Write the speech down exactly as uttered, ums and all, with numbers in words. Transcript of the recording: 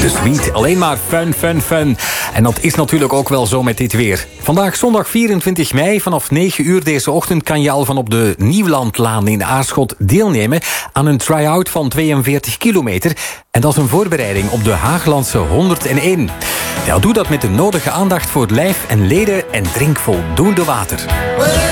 De Sweet, alleen maar fun, fun, fun. En dat is natuurlijk ook wel zo met dit weer. Vandaag zondag vierentwintig mei, vanaf negen uur deze ochtend kan je al van op de Nieuwlandlaan in Aarschot deelnemen aan een try-out van tweeënveertig kilometer. En dat is een voorbereiding op de Haaglandse honderdéén. Ja, doe dat met de nodige aandacht voor lijf en leden en drink voldoende water.